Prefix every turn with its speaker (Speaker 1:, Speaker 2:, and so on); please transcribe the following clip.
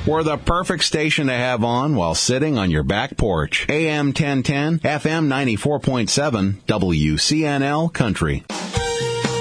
Speaker 1: We're the perfect station to have on while sitting on your back porch. AM 1010, FM 94.7, WCNL Country.